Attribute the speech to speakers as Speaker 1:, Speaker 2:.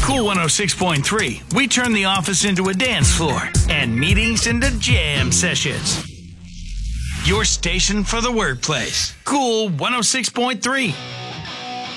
Speaker 1: Cool 106.3. We turn the office into a dance floor and meetings into jam sessions. Your station for the workplace. Cool 106.3.